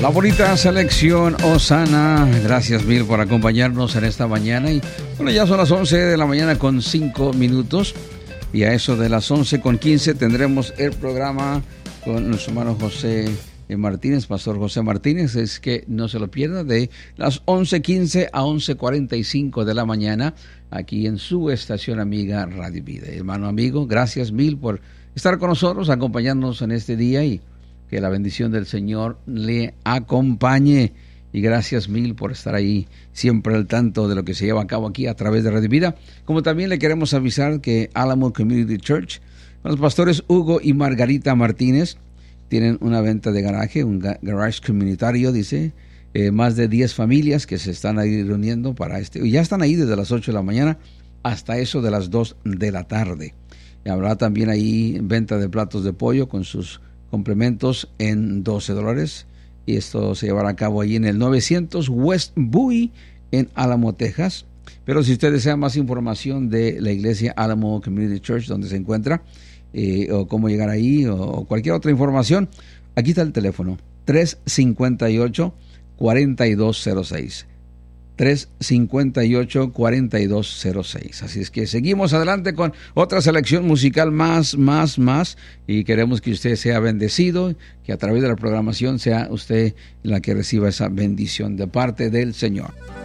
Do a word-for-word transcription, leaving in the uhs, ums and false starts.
La bonita selección Osana. Gracias mil por acompañarnos en esta mañana. Y bueno, ya son las once de la mañana con cinco minutos. Y a eso de las once con quince tendremos el programa con nuestro hermano José Martínez, Pastor José Martínez. Es que no se lo pierda, de las once quince a once cuarenta y cinco de la mañana, aquí en su estación amiga Radio Vida. Hermano amigo, gracias mil por estar con nosotros, acompañarnos en este día, y que la bendición del Señor le acompañe. Y gracias mil por estar ahí siempre al tanto de lo que se lleva a cabo aquí a través de Radio Vida. Como también le queremos avisar que Alamo Community Church, con los pastores Hugo y Margarita Martínez, tienen una venta de garaje, un garage comunitario, dice. Eh, más de diez familias que se están ahí reuniendo para este. Y ya están ahí desde las ocho de la mañana hasta eso de las dos de la tarde. Y habrá también ahí venta de platos de pollo con sus complementos en doce dólares. Y esto se llevará a cabo ahí en el novecientos West Bowie en Alamo, Texas. Pero si usted desea más información de la iglesia Alamo Community Church, donde se encuentra, eh, o cómo llegar ahí, o, o cualquier otra información, aquí está el teléfono: tres cinco ocho, cuatro dos cero seis. tres cinco ocho, cuatro dos cero seis. Así es que seguimos adelante con otra selección musical más, más, más, y queremos que usted sea bendecido, que a través de la programación sea usted la que reciba esa bendición de parte del Señor.